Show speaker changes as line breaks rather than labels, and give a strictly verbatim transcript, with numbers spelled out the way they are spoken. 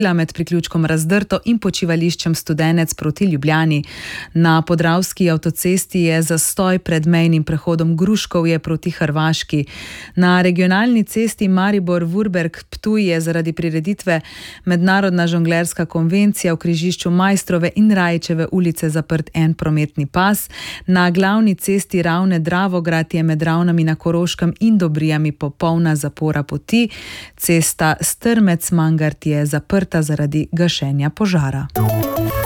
med priključkom Razdrto in počivališčem Studenec proti Ljubljani. Na Podravski avtocesti je zastoj pred mejnim prehodom Gruškovje proti Hrvaški. Na regionalni cesti Maribor-Vurberg-Ptuj je zaradi prireditve Mednarodna žonglerska konvencija v križišču Majstrove in Rajićeve ulice zaprt en prometni pas. Na glavni cesti Ravne-Dravograd je med Ravnami na Koroškem in Dobrijami popolna zapora poti. Cesta Strmec-Mangart je zaprta zaradi gašenja požara.